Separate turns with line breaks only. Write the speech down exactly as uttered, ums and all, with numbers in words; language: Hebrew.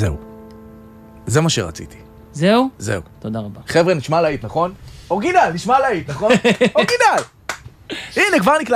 זהו. זה מה שרציתי.
זהו?
זהו.
תודה רבה.
חבר'ה, נשמע להיט, נכון? אורגינל, נשמע להיט, נכון? אורגינל! הנה, כבר נקלט.